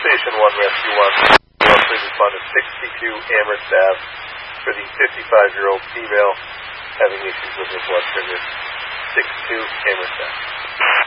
Station 1 Rescue 1. Please respond to 62 Amherst Ave for the 55-year-old female having issues with her blood sugar. 62 Amherst Ave.